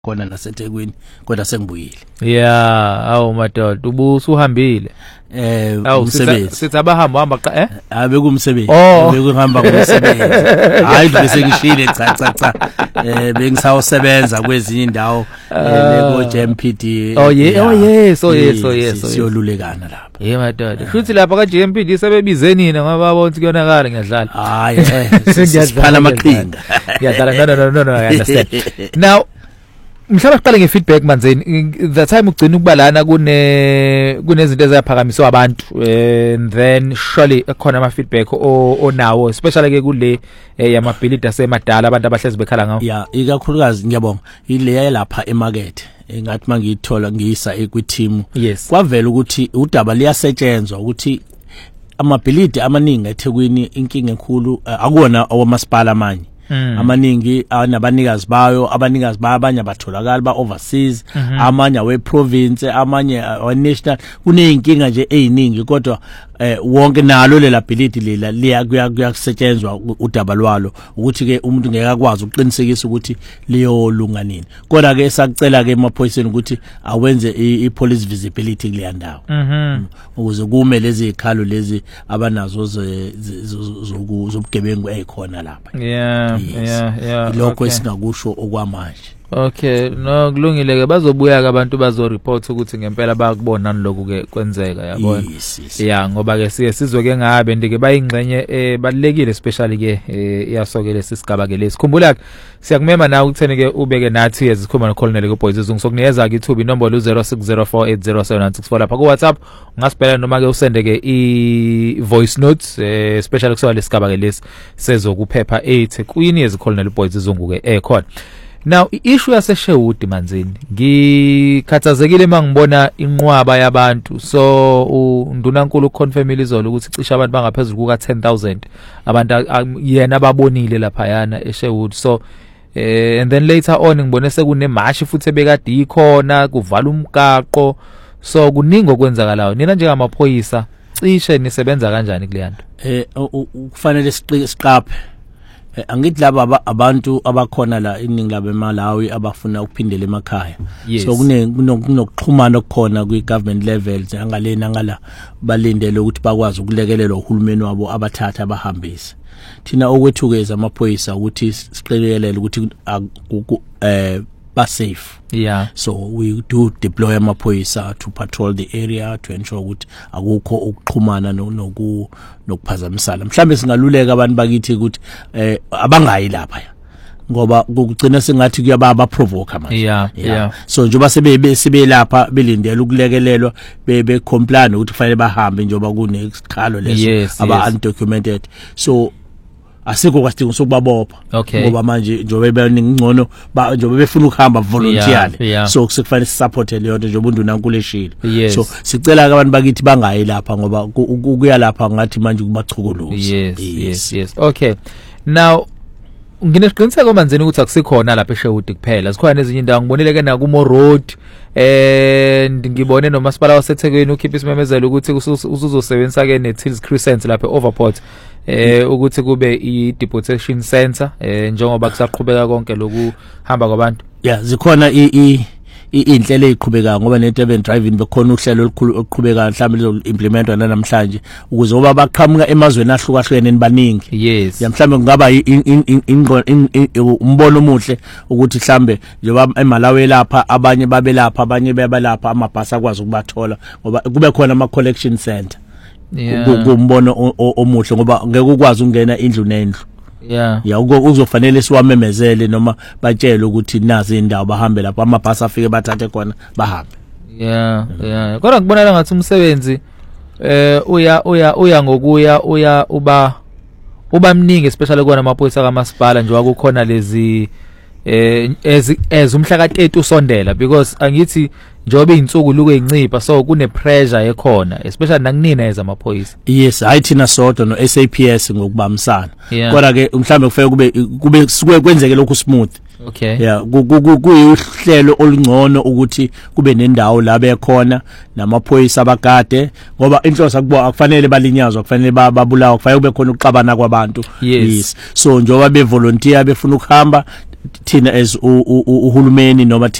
khona naseThekwini kodwa sengibuyile. Yeah, awu madoda ubusuhambile. Umsebenzi. Sithi abahamba qa bekumsebenzi. Bekuhamba ngomsebenzi. Hayi bese ngishile cha. Bengisawusebenza kwezinye indawo leko JMPD. Yes. Siyolulekana lapha. Madoda. Futhi lapha ka JMPD sebebizeni ngoba babona kuyonakala ngiyadlala. Hayi siphala amaqhinga. Ngiyadlala no I understand. Now mhlawumbe siqale ngefeedback manzeni the time ugcina ukubalana kunezinto ezaphakamiswa abantu and then surely ekhona ama feedback onawo especially ke kule yamabhilidi asemadala abantu abahlezi bekhala ngawo. Yeah, ikakhulukazi ngiyabonga ile lapha emarket engathi mangiyithola ngiyisa ekwiteam kwavela ukuthi udaba liyasetshenzwa ukuthi amabhilidi amaningi eThekwini inkinga enkulu akuona owamasipala manje. Amaningi anabanikazi bayo abanikazi abanye abatholakala ba overseas amanye we province amanye national kuneyinkinga nje eziningi kodwa wonke nalo lelability lela kuyakusetshenzwa udaba lwalo ukuthi ke umuntu ngeke akwazi ukuqinisekisa ukuthi liyolunga nini kodwa ke sakucela ke emaphoyiseni ukuthi awenze ipolice visibility kuleya ndawo ukuze kume lezi ikhalo lezi abanazo zobugebengu ezikhona lapha. Yeah. Lokho esingakusho okwamanje. Okay, no kulungile ke bazobuya ke abantu bazo report ukuthi ngempela bayakubona lokho ke kwenzeka yabona. Yeah, ngoba ke sizwe ke ngabe ndike bayingxenye balekile especially ke iyasokele sisigaba ke lesikhumbula siyakumema nawe ukuthene ke ubeke nathi ezikhuluma noColonel ke Boys ngizokunikeza ke ithuba inombolo 0604807964 lapha ku WhatsApp ungasibhela noma ke usende ke I voice notes especially kusona lesigaba ke lesi sezokuphepha 8 kuyini eziColonel Boys izunguke ekhona. Now issue yaseshewudi manzini ngikhathazekile mangibona inqwaba yabantu so undunankulu uconfirm ilizolo ukuthi cisha abantu bangaphezulu kuka 10,000 abantu yena ababonile lapha yana eshewudi so and then later on ngibone sekune march futhi ebekade ikhona kuvala umgaqo so kuningi okwenzakalayo nina njengamaphoyisa cishe nisebenza kanjani kuleyanto. Kufanele siqaphe angithi laba abantu abakhona la iningi laba eMalawi abafuna ukuphindela emakhaya so kunokuxhumana okukhona kwi government levels angalena ngala balindele ukuthi bakwazi ukulekelela uhulumeni wabo abathatha abahambise thina okwethukeza amaphoyisa ukuthi siqelelele ukuthi ba safe. Yeah, so we do deploy amaphoyisa to patrol the area to ensure ukuthi akukho ukuxhumana nokuphazamisana mhlambe singaluleka abantu bakithi ukuthi abangayi lapha ngoba kugcina sengathi kuyababa provoke manje. Yeah. So njoba sebe lapha belindele ukulekelelwa be comply ukuthi kufanele bahambe njoba kunesikhalo leso aba undocumented so asikho kwasidingo sokubabopha ngoba manje njobe beningcono njobe befuna ukuhamba voluntarily so sekufanele support leyo nto njobe undunankulu eshile so sicela abantu bakithi bangayi lapha ngoba kuya lapha ngathi manje kubachukuluza. Yes. Okay, now nginesiqiniseko manzeni ukuthi akusikhona lapha eShewudi kuphela zikhona nezinye indawo ngibonile ke na kuMo Road and ngibone nomasipala waseThekwini ukhipha isimemezelo ukuthi uzosebenzisa ke neTills Crescent lapha eOverport ukuthi kube i-deportation center njengoba kusaqhubeka konke lokuhamba kwabantu. Yeah, zikhona inhlelo eziqhubeka ngoba neDurban driving bekhona uhlelo oluqhubeka mhlawumbe lizo-implementwa namhlanje ukuze ngoba baqhamuka emazweni ahlukahlukene baningi. Yes, mhlawumbe kungaba umbono omuhle ukuthi mhlawumbe njengoba eMalawi lapha abanye babelapha abanye bebalapha amabhasi akwazi ukubathola ngoba kube khona ama collection center. Kumbono omuhle ngoba ngeke ukwazi ukungena indlu nendlu. Uzofanele siwamemezele noma batshele ukuthi nazi indawo bahambe lapha amabhasi afike bathathe khona bahambe. Kodwa ngibonela ngathi umsebenzi uya ngokuya uba mningi especially kona amaphoyisa kamasipala nje wakukhona lezi as umhla ka30 usondela because angithi njobe insuku luke incipha so kune pressure ekhona especially nakunina ezamaphoyisa. Yes, hayi thina sodwa no SAPS ngokubamisana kodwa ke mhlambe kufike kwenzeke lokhu smooth. Okay. Yeah, kuyuhlelo olungcono ukuthi kube nendawo la bekhona namaphoyisa abagade ngoba inhloso akufanele balinyazwa kufanele babulawa kufanele kube khona ukuxabana kwabantu. Yes. So njoba bevolunteer befuna ukuhamba thina as uhulumeni noma